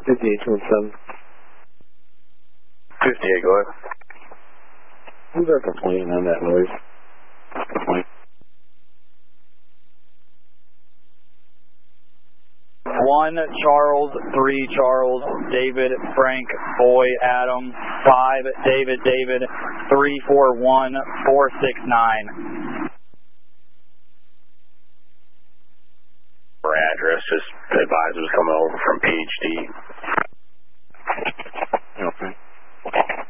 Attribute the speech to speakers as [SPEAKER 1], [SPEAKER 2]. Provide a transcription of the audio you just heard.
[SPEAKER 1] 5827.
[SPEAKER 2] 58, go ahead.
[SPEAKER 1] Who's our complaint on that noise? Complaint.
[SPEAKER 3] 1 Charles, 3 Charles, David, Frank, Boy, Adam, 5 David, 341 469.
[SPEAKER 2] For address, just the advisors coming over from PhD.
[SPEAKER 1] Okay.